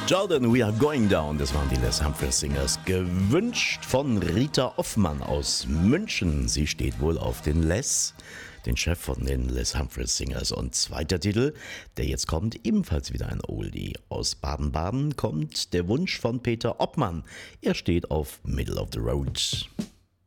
Jordan, we are going down. Das waren die Les Humphreys Singers. Gewünscht von Rita Offmann aus München. Sie steht wohl auf den Les, den Chef von den Les Humphreys Singers. Und zweiter Titel, der jetzt kommt, ebenfalls wieder ein Oldie. Aus Baden-Baden kommt der Wunsch von Peter Obmann. Er steht auf Middle of the Road.